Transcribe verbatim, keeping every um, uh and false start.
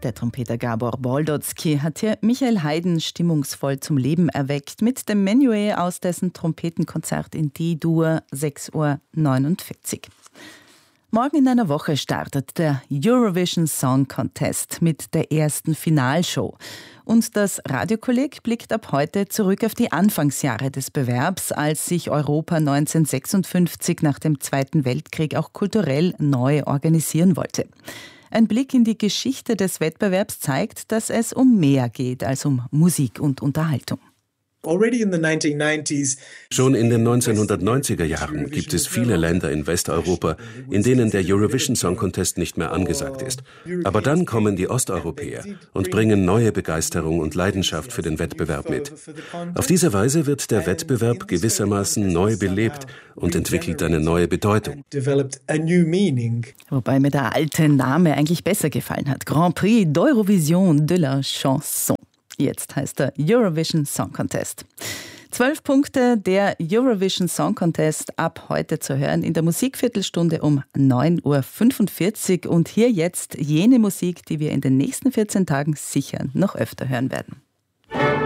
Der Trompeter Gabor Boldocky hat hier Michael Haydn stimmungsvoll zum Leben erweckt mit dem Menuet aus dessen Trompetenkonzert in D-Dur sechs Uhr neunundvierzig. Morgen in einer Woche startet der Eurovision Song Contest mit der ersten Finalshow. Und das Radiokolleg blickt ab heute zurück auf die Anfangsjahre des Bewerbs, als sich Europa neunzehnhundertsechsundfünfzig nach dem Zweiten Weltkrieg auch kulturell neu organisieren wollte. Ein Blick in die Geschichte des Wettbewerbs zeigt, dass es um mehr geht als um Musik und Unterhaltung. Schon in den neunzehnhundertneunziger Jahren gibt es viele Länder in Westeuropa, in denen der Eurovision Song Contest nicht mehr angesagt ist. Aber dann kommen die Osteuropäer und bringen neue Begeisterung und Leidenschaft für den Wettbewerb mit. Auf diese Weise wird der Wettbewerb gewissermaßen neu belebt und entwickelt eine neue Bedeutung. Wobei mir der alte Name eigentlich besser gefallen hat. Grand Prix d'Eurovision de la Chanson. Jetzt heißt er Eurovision Song Contest. Zwölf Punkte der Eurovision Song Contest ab heute zu hören in der Musikviertelstunde um neun Uhr fünfundvierzig. Und hier jetzt jene Musik, die wir in den nächsten vierzehn Tagen sicher noch öfter hören werden.